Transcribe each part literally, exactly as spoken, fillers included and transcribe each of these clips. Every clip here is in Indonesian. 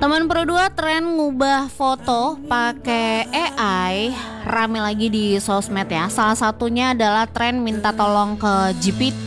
Teman Pro dua tren ngubah foto pakai A I rame lagi di sosmed ya. Salah satunya adalah tren minta tolong ke G P T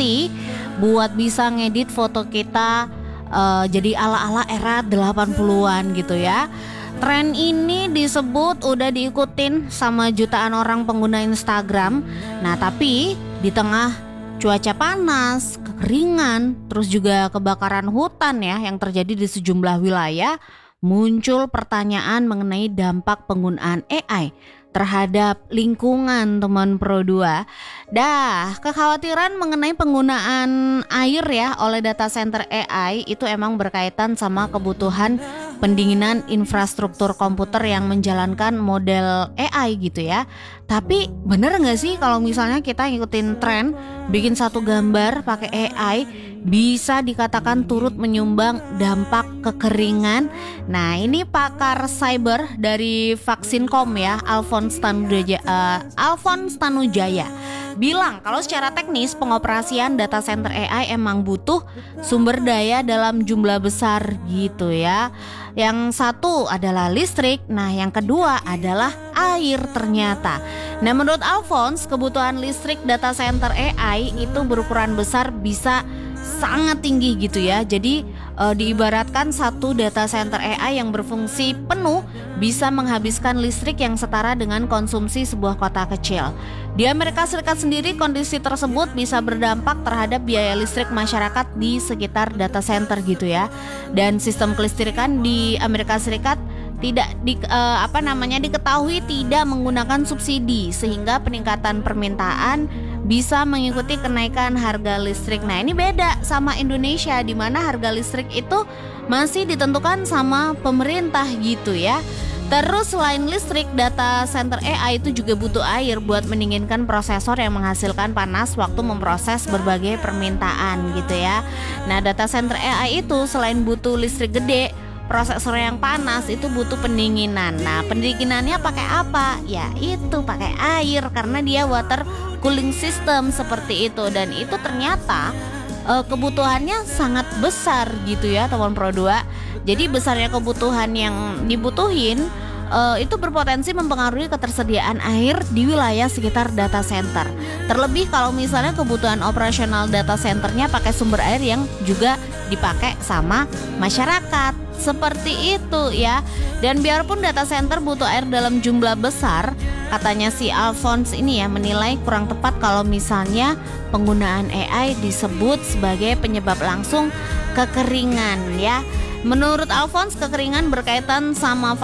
buat bisa ngedit foto kita uh, jadi ala-ala era delapan puluhan gitu ya. Tren ini disebut udah diikutin sama jutaan orang pengguna Instagram. Nah, tapi di tengah cuaca panas, kekeringan, terus juga kebakaran hutan ya yang terjadi di sejumlah wilayah, muncul pertanyaan mengenai dampak penggunaan A I terhadap lingkungan teman Pro dua. Dah, kekhawatiran mengenai penggunaan air ya oleh data center A I itu emang berkaitan sama kebutuhan pendinginan infrastruktur komputer yang menjalankan model A I gitu ya. Tapi bener gak sih kalau misalnya kita ngikutin tren bikin satu gambar pakai A I bisa dikatakan turut menyumbang dampak kekeringan? Nah, ini pakar cyber dari Vaksin.com ya, Alphonse Tanujaya, uh, Alphonse Tanujaya bilang kalau secara teknis pengoperasian data center A I emang butuh sumber daya dalam jumlah besar gitu ya. Yang satu adalah listrik, nah yang kedua adalah air ternyata. Nah, menurut Alphonse, kebutuhan listrik data center A I itu berukuran besar bisa sangat tinggi gitu ya. Jadi e, diibaratkan satu data center A I yang berfungsi penuh bisa menghabiskan listrik yang setara dengan konsumsi sebuah kota kecil. Di Amerika Serikat sendiri kondisi tersebut bisa berdampak terhadap biaya listrik masyarakat di sekitar data center gitu ya. Dan sistem kelistrikan di Amerika Serikat tidak di, uh, apa namanya diketahui tidak menggunakan subsidi sehingga peningkatan permintaan bisa mengikuti kenaikan harga listrik. Nah, ini beda sama Indonesia di mana harga listrik itu masih ditentukan sama pemerintah gitu ya. Terus selain listrik, data center A I itu juga butuh air buat mendinginkan prosesor yang menghasilkan panas waktu memproses berbagai permintaan gitu ya. Nah, data center A I itu selain butuh listrik gede, prosesor yang panas itu butuh pendinginan. Nah, pendinginannya pakai apa? Ya itu pakai air karena dia water cooling system seperti itu. Dan itu ternyata uh, kebutuhannya sangat besar gitu ya teman Pro dua. Jadi besarnya kebutuhan yang dibutuhin uh, itu berpotensi mempengaruhi ketersediaan air di wilayah sekitar data center. Terlebih kalau misalnya kebutuhan operasional data centernya pakai sumber air yang juga dipakai sama masyarakat. Seperti itu ya. Dan biarpun data center butuh air dalam jumlah besar, katanya si Alphonse ini ya menilai kurang tepat kalau misalnya penggunaan A I disebut sebagai penyebab langsung kekeringan ya. Menurut Alphonse, kekeringan berkaitan sama